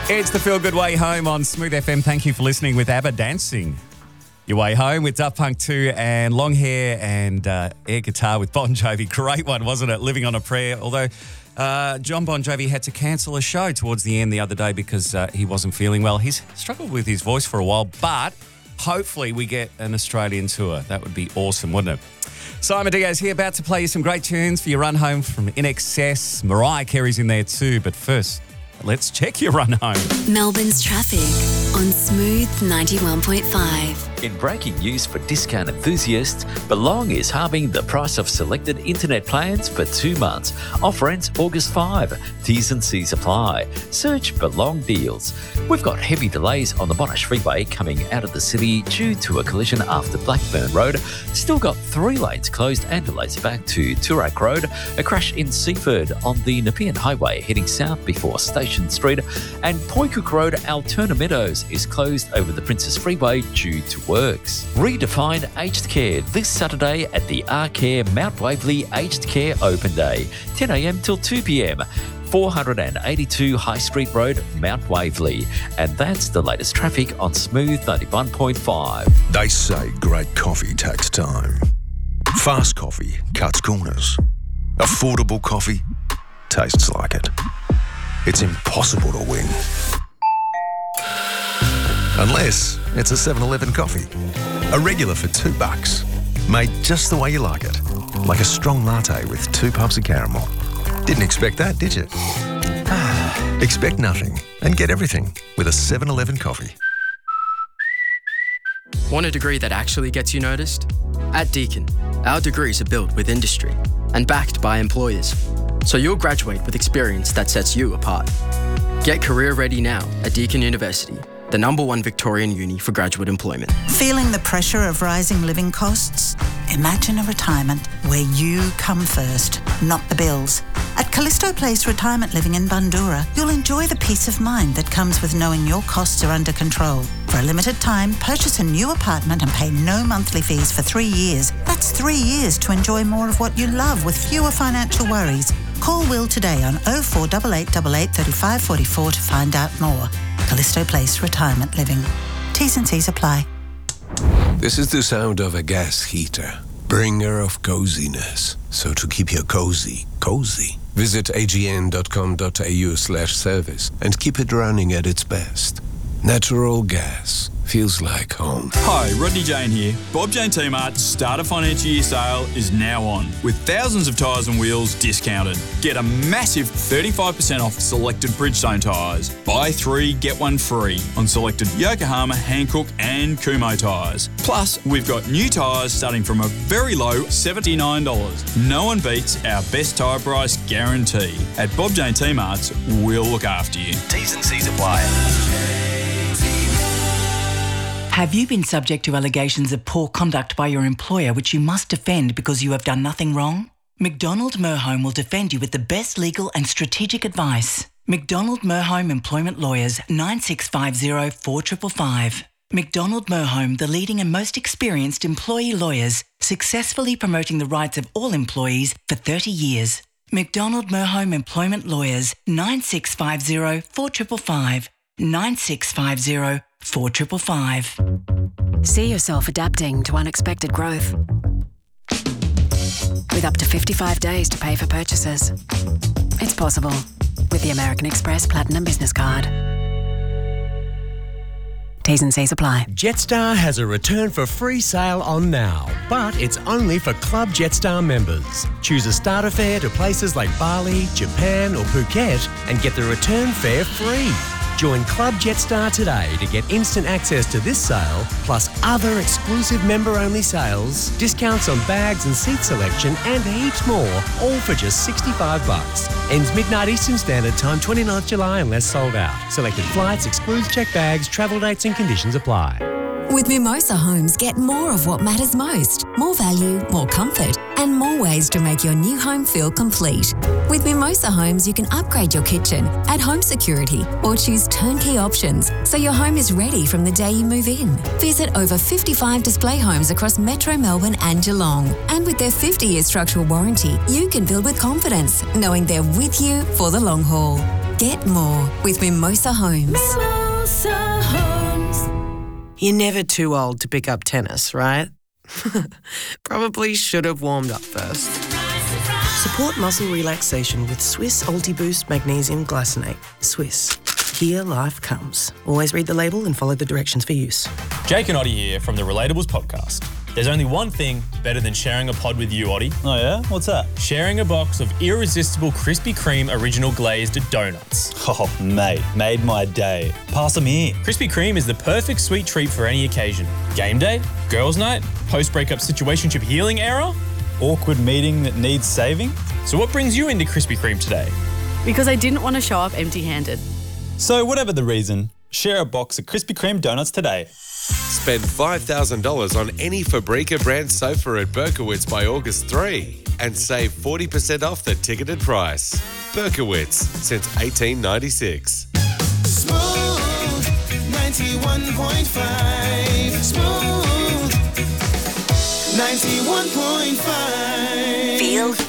It's the Feel Good Way Home on Smooth FM. Thank you for listening with ABBA dancing your way home with Daft Punk 2 and Long Hair and air guitar with Bon Jovi. Great one, wasn't it? Living on a Prayer. Although John Bon Jovi had to cancel a show towards the end the other day because he wasn't feeling well. He's struggled with his voice for a while, but hopefully we get an Australian tour. That would be awesome, wouldn't it? Simon Diaz here, about to play you some great tunes for your run home from INXS. Mariah Carey's in there too, but first, let's check your run home. Melbourne's traffic on Smooth 91.5. In breaking news for discount enthusiasts, Belong is halving the price of selected internet plans for 2 months. Offer ends August 5. T's and C's apply. Search Belong Deals. We've got heavy delays on the Monash Freeway coming out of the city due to a collision after Blackburn Road. Still got 3 lanes closed and delays back to Toorak Road. A crash in Seaford on the Nepean Highway heading south before Station Street. And Poycook Road, Altoona Meadows is closed over the Princess Freeway due to works. Redefine aged care this Saturday at the R-Care Mount Waverley Aged Care Open Day, 10 a.m. till 2 p.m. 482 High Street Road, Mount Waverley. And that's the latest traffic on Smooth 91.5. They say great coffee takes time. Fast coffee cuts corners. Affordable coffee tastes like it. It's impossible to win. Unless it's a 7-Eleven coffee. A regular for $2. Made just the way you like it. Like a strong latte with 2 puffs of caramel. Didn't expect that, did you? Expect nothing and get everything with a 7-Eleven coffee. Want a degree that actually gets you noticed? At Deakin, our degrees are built with industry and backed by employers. So you'll graduate with experience that sets you apart. Get career ready now at Deakin University, the #1 Victorian uni for graduate employment. Feeling the pressure of rising living costs? Imagine a retirement where you come first, not the bills. At Callisto Place Retirement Living in Bundoora, you'll enjoy the peace of mind that comes with knowing your costs are under control. For a limited time, purchase a new apartment and pay no monthly fees for 3 years. That's 3 years to enjoy more of what you love with fewer financial worries. Call Will today on 048888 3544 to find out more. Callisto Place Retirement Living. T's and C's apply. This is the sound of a gas heater, bringer of coziness. So to keep your cozy, visit agn.com.au/service and keep it running at its best. Natural gas feels like home. Hi, Rodney Jane here. Bob Jane T-Mart's start of financial year sale is now on, with thousands of tyres and wheels discounted. Get a massive 35% off selected Bridgestone tyres. Buy 3, get 1 free on selected Yokohama, Hankook and Kumho tyres. Plus, we've got new tyres starting from a very low $79. No one beats our best tyre price guarantee. At Bob Jane T-Mart's, we'll look after you. T's and C's apply. Have you been subject to allegations of poor conduct by your employer which you must defend because you have done nothing wrong? McDonald Merhome will defend you with the best legal and strategic advice. McDonald Merhome Employment Lawyers, 9650 4555. McDonald Merhome, the leading and most experienced employee lawyers, successfully promoting the rights of all employees for 30 years. McDonald Merhome Employment Lawyers, 9650 4555. 9650 4555. See yourself adapting to unexpected growth. With up to 55 days to pay for purchases. It's possible with the American Express Platinum Business Card. T's and C's apply. Jetstar has a return for free sale on now, but it's only for Club Jetstar members. Choose a starter fare to places like Bali, Japan or Phuket and get the return fare free. Join Club Jetstar today to get instant access to this sale, plus other exclusive member-only sales, discounts on bags and seat selection, and heaps more, all for just $65. Ends midnight Eastern Standard Time, 29th July, unless sold out. Selected flights, excludes checked bags, travel dates and conditions apply. With Mimosa Homes, get more of what matters most. More value, more comfort, and more ways to make your new home feel complete. With Mimosa Homes, you can upgrade your kitchen, add home security, or choose turnkey options so your home is ready from the day you move in. Visit over 55 display homes across Metro Melbourne and Geelong. And with their 50-year structural warranty, you can build with confidence, knowing they're with you for the long haul. Get more with Mimosa Homes. Mimosa Homes. You're never too old to pick up tennis, right? Probably should have warmed up first. Support muscle relaxation with Swiss Ultiboost Magnesium Glycinate. Swiss. Here life comes. Always read the label and follow the directions for use. Jake and Oddie here from the Relatables podcast. There's only one thing better than sharing a pod with you, Oddie. Oh yeah? What's that? Sharing a box of irresistible Krispy Kreme original glazed donuts. Oh, mate, made my day. Pass them here. Krispy Kreme is the perfect sweet treat for any occasion. Game day, girls' night, post-breakup situationship healing era, awkward meeting that needs saving. So what brings you into Krispy Kreme today? Because I didn't want to show up empty-handed. So whatever the reason, share a box of Krispy Kreme donuts today. Spend $5,000 on any Fabrica brand sofa at Berkowitz by August 3 and save 40% off the ticketed price. Berkowitz, since 1896. Smooth 91.5. Smooth 91.5. Feel